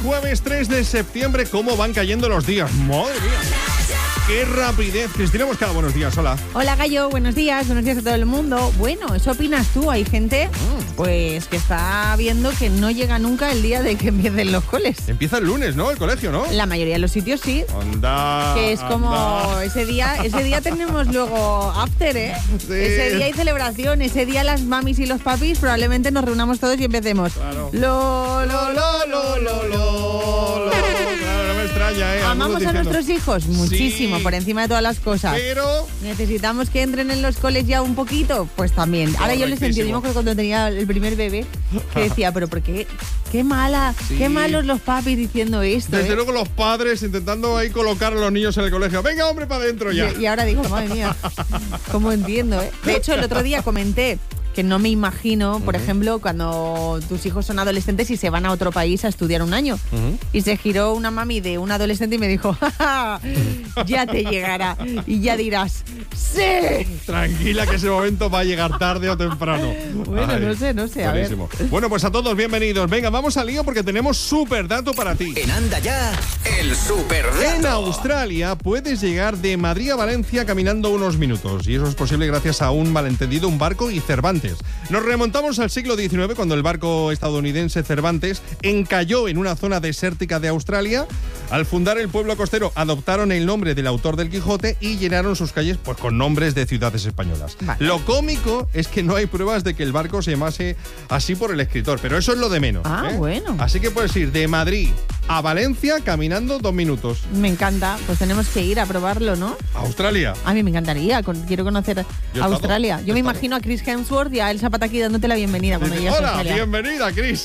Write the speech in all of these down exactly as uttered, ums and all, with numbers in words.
Jueves tres de septiembre, ¿cómo van cayendo los días? ¡Madre mía! ¡Qué rapidez! Cristina Moscada, buenos días, hola. Hola, Gallo, buenos días, buenos días a todo el mundo. Bueno, ¿eso opinas tú? Hay gente, pues, que está viendo que no llega nunca el día de que empiecen los coles. Empieza el lunes, ¿no? El colegio, ¿no? La mayoría de los sitios sí. Anda, Que es como anda. ese día, ese día tenemos luego after, ¿eh? Sí. Ese día hay celebración, ese día las mamis y los papis probablemente nos reunamos todos y empecemos. Claro. Lo, lo, lo, lo, lo, lo, lo. Claro, no me extraña, ¿eh? ¿Amamos Algunos a diciendo, nuestros hijos? Muchísimo, sí, por encima de todas las cosas. Pero... ¿Necesitamos que entren en los coles ya un poquito? Pues también. Ahora yo les Correctísimo. entiendo que cuando tenía el primer bebé, que decía, pero ¿por qué? Qué mala, Sí. qué malos los papis diciendo esto. Desde ¿eh? luego los padres intentando ahí colocar a los niños en el colegio. Venga, hombre, para adentro ya. Y, y ahora digo, madre mía, cómo entiendo, ¿eh? De hecho, el otro día comenté que no me imagino, por uh-huh. ejemplo, cuando tus hijos son adolescentes y se van a otro país a estudiar un año. Uh-huh. Y se giró una mami de un adolescente y me dijo, ¡ja, ja, ya te llegará! Y ya dirás, ¡sí! Tranquila, que ese momento va a llegar tarde o temprano. Bueno, Ay, no sé, no sé, a ver. Bueno, pues a todos bienvenidos. Venga, vamos al lío porque tenemos súper dato para ti. En Anda Ya, el súper dato. En Australia puedes llegar de Madrid a Valencia caminando unos minutos. Y eso es posible gracias a un malentendido, un barco y Cervantes. Nos remontamos al siglo diecinueve cuando el barco estadounidense Cervantes encalló en una zona desértica de Australia. Al fundar el pueblo costero adoptaron el nombre del autor del Quijote y llenaron sus calles pues con nombres de ciudades españolas. Vale. Lo cómico es que no hay pruebas de que el barco se llamase así por el escritor, pero eso es lo de menos. Ah, ¿eh? bueno. Así que puedes ir de Madrid a Valencia caminando dos minutos. Me encanta, pues tenemos que ir a probarlo, ¿no? Australia. A mí me encantaría, con, quiero conocer Yo Australia. estado, Yo me estado. imagino a Chris Hemsworth y a Elsa Pataki dándote la bienvenida cuando Dice, llegas a hola, Australia. bienvenida, Chris.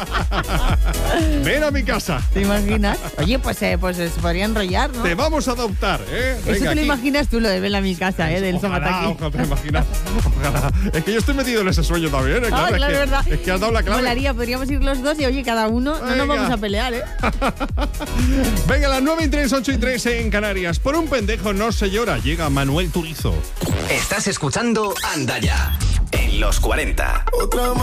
Ven a mi casa. ¿Te imaginas? Oye, pues, eh, pues se podría enrollar, ¿no? Te vamos a adoptar, ¿eh? Eso Venga, te lo aquí. imaginas tú, lo de ven a mi casa, ¿eh? Del Elsa Ojalá, Pataki. ojalá, te imaginas. Ojalá. Es que yo estoy metido en ese sueño también, ¿eh? Ah, Claro, claro, es, que, verdad. es que has dado la clave. Molaría, podríamos ir los dos y oye, cada uno, no Venga. nos vamos a pelear, ¿eh? Venga, las nueve y tres, ocho y tres en Canarias. Por un pendejo no se llora. Llega Manuel Turizo. Estás escuchando Anda Ya, en los cuarenta. Otra